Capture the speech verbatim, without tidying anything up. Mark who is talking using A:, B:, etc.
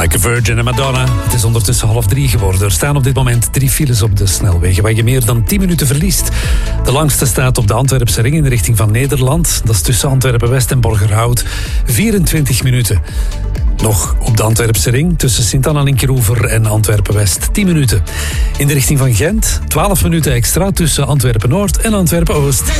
A: Like a Virgin en Madonna. Het is ondertussen half drie geworden. Er staan op dit moment drie files op de snelwegen waar je meer dan tien minuten verliest. De langste staat op de Antwerpse ring in de richting van Nederland. Dat is tussen Antwerpen-West en Borgerhout. vierentwintig minuten. Nog op de Antwerpse ring tussen Sint-Anna-Linkeroever en Antwerpen-West tien minuten. In de richting van Gent twaalf minuten extra tussen Antwerpen-Noord en Antwerpen-Oost.